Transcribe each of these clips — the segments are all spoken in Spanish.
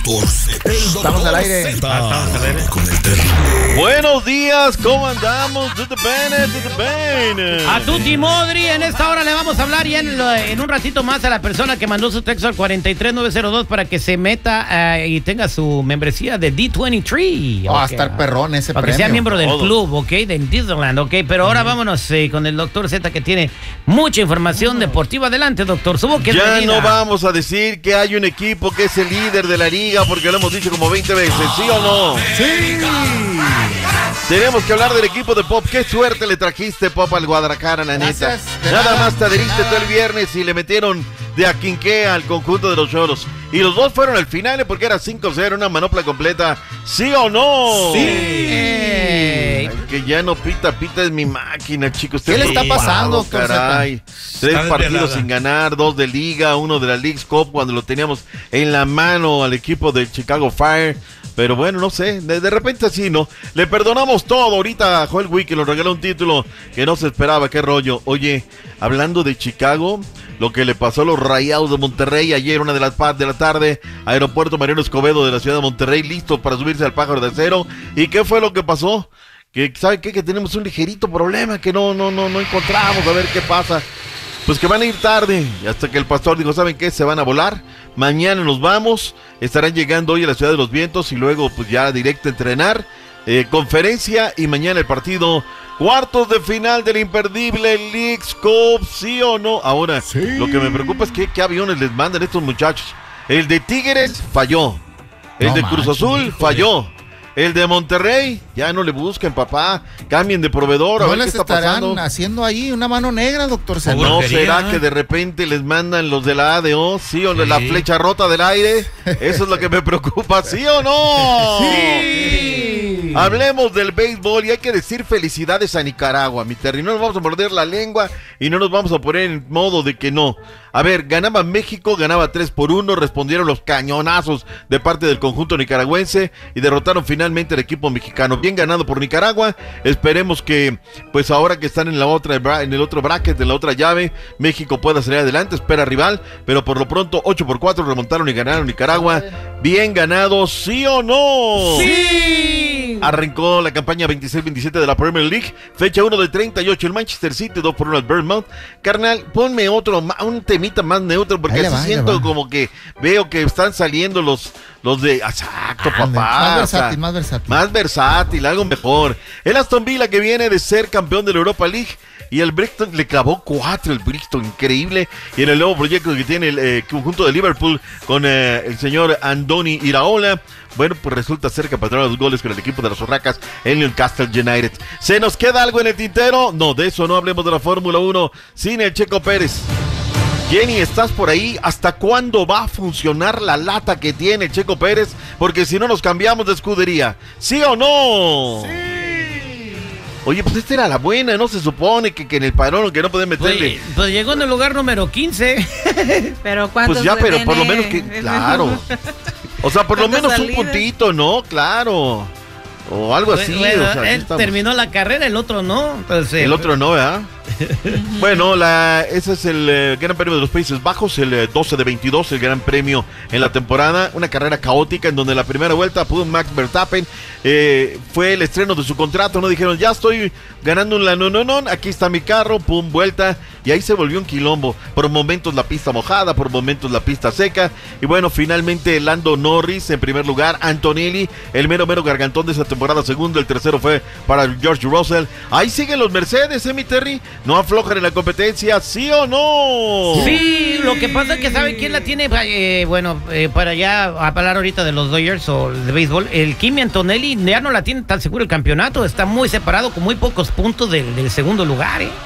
Doctor Z. Estamos al aire. Con el terrible. Buenos días, ¿cómo andamos? A Tutti Modri, en esta hora le vamos a hablar ya en un ratito más a la persona que mandó su texto al 43902 para que se meta y tenga su membresía de D23. Va a estar perrón ese para premio. que sea miembro del Todo. club, ¿ok? De Disneyland, ¿ok? Pero ahora vámonos con el doctor Z, que tiene mucha información deportiva. Adelante, doctor. Subo que Ya no vamos a decir que hay un equipo que es el líder de la liga porque lo hemos dicho como 20 veces, ¿sí o no? Sí. Tenemos que hablar del equipo de Pop. Qué suerte le trajiste, Pop, al Guadalajara, la neta. Gracias, de Nada nada. más te adheriste todo el viernes y le metieron de aquinqué al conjunto de los Choros. Y los dos fueron al final porque era 5-0, una manopla completa. ¿Sí o no? Sí. Ay, que ya no pita es mi máquina, chicos. ¿Qué le está pasando, Estoy doctor preocupado, caray. Está 3 partidos desvelada. sin ganar, 2 de liga, 1 de la League's Cup cuando lo teníamos en la mano al equipo de Chicago Fire. Pero bueno, no sé, de repente así, ¿no? Le perdonamos todo. Ahorita a Joel Wiki nos regaló un título que no se esperaba, qué rollo. Oye, hablando de Chicago, lo que le pasó a los Rayados de Monterrey ayer, 1 de la tarde, Aeropuerto Mariano Escobedo de la ciudad de Monterrey, listo para subirse al pájaro de acero. ¿Y qué fue lo que pasó? Que, ¿sabe qué? Que tenemos un ligerito problema que no encontramos, a ver qué pasa. Pues que van a ir tarde, hasta que el pastor dijo, ¿saben qué? Se van a volar, mañana nos vamos, estarán llegando hoy a la Ciudad de los Vientos y luego pues ya directo a entrenar, conferencia y mañana el partido, cuartos de final del imperdible League's Cup, ¿sí o no? Ahora, Sí. lo que me preocupa es que qué aviones les mandan estos muchachos. El de Tigres falló, el No de Cruz manches, Azul híjole. falló. El de Monterrey, ya no le busquen, papá. Cambien de proveedor, a ¿No ver qué les está estarán pasando. haciendo ahí una mano negra, doctor Z? Pobre. ¿No Porquería, será ¿eh? que de repente les mandan los de la ADO, sí, o de la Sí. flecha rota del aire? Eso es lo que me preocupa, ¿sí o no? Sí. Hablemos del béisbol y hay que decir felicidades a Nicaragua, mi Terry. No nos vamos a morder la lengua y no nos vamos a poner en modo de que no. A ver, ganaba México, ganaba 3-1, respondieron los cañonazos de parte del conjunto nicaragüense y derrotaron finalmente al equipo mexicano. Bien ganado por Nicaragua. Esperemos que, pues ahora que están en en el otro bracket, en la otra llave, México pueda salir adelante, espera rival, pero por lo pronto 8-4 remontaron y ganaron Nicaragua. Bien ganado, ¿sí o no? ¡Sí! Arrancó la campaña 26-27 de la Premier League, fecha 1 de 38, el Manchester City 2-1 al Bournemouth. Carnal, ponme un temita más neutro, porque Ahí le así va, ahí siento le va. como que veo que están saliendo los de... Exacto, papá. Más o sea, versátil, más versátil. más versátil, algo mejor. El Aston Villa, que viene de ser campeón de la Europa League, y el Brighton le clavó 4, el Brighton, increíble. Y en el nuevo proyecto que tiene el conjunto de Liverpool con el señor Andoni Iraola, bueno, pues resulta ser que patrón los goles con el equipo de las Urracas, el Newcastle United. ¿Se nos queda algo en el tintero? No, de eso no hablemos de la Fórmula 1 sin el Checo Pérez. Jenny, ¿estás por ahí? ¿Hasta cuándo va a funcionar la lata que tiene Checo Pérez? Porque si no nos cambiamos de escudería, ¿sí o no? Oye, pues esta era la buena, ¿no? Se supone que en el parón que no pueden meterle. Pues llegó en el lugar número 15. Pero ¿cuántos Pues ya, pero por lo tiene? menos que, claro. O sea, por lo ¿Cuántas menos un salidas? puntito, ¿no? Claro. O algo así. Bueno, o sea, aquí él estamos. terminó la carrera, el otro no. Entonces, El otro no, ¿verdad? Bueno, ese es el Gran Premio de los Países Bajos, el 12 de 22, el Gran Premio en la temporada. Una carrera caótica en donde la primera vuelta pudo Max Verstappen. Fue el estreno de su contrato, no dijeron, ya estoy ganando un no, aquí está mi carro, pum, vuelta. Y ahí se volvió un quilombo. Por momentos la pista mojada, por momentos la pista seca. Y bueno, finalmente Lando Norris en primer lugar, Antonelli, el mero gargantón de esa temporada, segundo, el tercero fue para George Russell. Ahí siguen los Mercedes, mi Terry. No aflojan en la competencia, ¿sí o no? sí, lo que pasa es que ¿sabe quién la tiene? Para ya hablar ahorita de los Dodgers o de béisbol, el Kimi Antonelli ya no la tiene tan seguro el campeonato, está muy separado con muy pocos puntos del segundo lugar, ¿eh?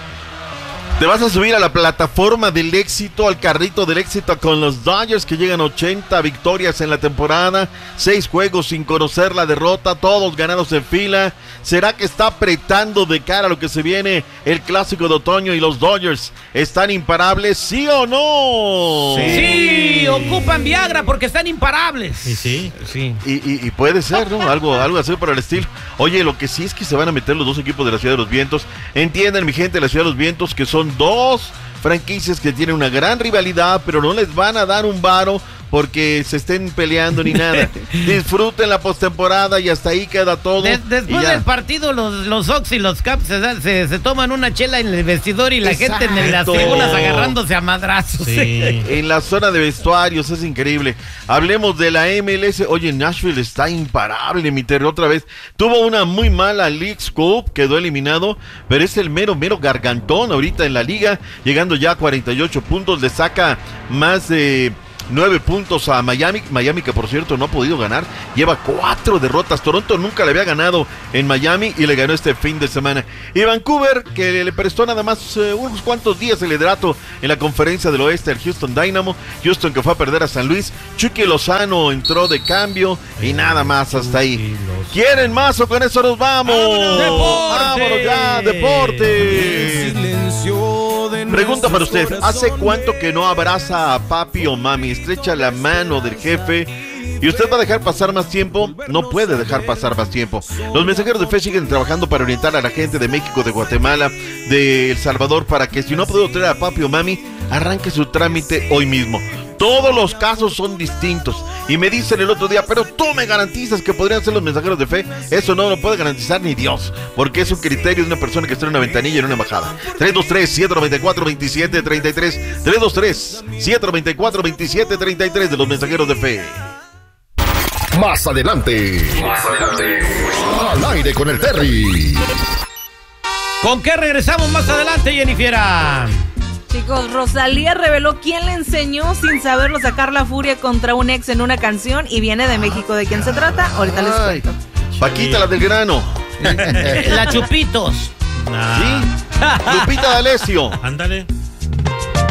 Te vas a subir a la plataforma del éxito, al carrito del éxito con los Dodgers, que llegan 80 victorias en la temporada, 6 juegos sin conocer la derrota, todos ganados en fila. ¿Será que está apretando de cara a lo que se viene el clásico de otoño y los Dodgers están imparables, sí o no? Sí, ocupan Viagra porque están imparables. Y sí. Sí. Y puede ser, ¿no? Algo así para el estilo. Oye, lo que sí es que se van a meter los dos equipos de la Ciudad de los Vientos. Entiendan, mi gente de la Ciudad de los Vientos, que son dos franquicias que tienen una gran rivalidad, pero no les van a dar un varo porque se estén peleando ni nada. Disfruten la postemporada y hasta ahí queda todo. Después del partido, los Ox y los Caps se toman una chela en el vestidor y la gente en las tribunas agarrándose a madrazos. Sí. En la zona de vestuarios, es increíble. Hablemos de la MLS. Oye, Nashville está imparable, mi Terry, otra vez. Tuvo una muy mala Leagues Cup, quedó eliminado, pero es el mero gargantón ahorita en la liga, llegando ya a 48 puntos, le saca más de 9 puntos a Miami, que por cierto no ha podido ganar, lleva 4 derrotas, Toronto nunca le había ganado en Miami y le ganó este fin de semana, y Vancouver, que le prestó nada más unos cuantos días el liderato en la conferencia del oeste al Houston Dynamo, Houston que fue a perder a San Luis, Chucky Lozano entró de cambio y nada más hasta ahí. ¿Quieren más o con eso nos vamos? ¡Vámonos ya, deporte! Pregunta para usted, ¿hace cuánto que no abraza a papi o mami? Estrecha la mano del jefe y usted va a dejar pasar más tiempo. No puede dejar pasar más tiempo. Los mensajeros de fe siguen trabajando para orientar a la gente de México, de Guatemala, de El Salvador, para que si no ha podido traer a papi o mami, arranque su trámite hoy mismo. Todos los casos son distintos. Y me dicen el otro día, pero tú me garantizas que podrían ser los mensajeros de fe. Eso no lo puede garantizar ni Dios, porque es un criterio de una persona que está en una ventanilla, en una embajada. 323-794-2733. 323-794-2733 de los mensajeros de fe. Más adelante. Al aire con el Terry. ¿Con qué regresamos más adelante, Jennifer? Chicos, Rosalía reveló quién le enseñó sin saberlo sacar la furia contra un ex en una canción y viene de México. ¿De quién se trata? Ahorita les cuento. Paquita, la del grano. La Chupitos. ¿Sí? Lupita D'Alessio. Ándale.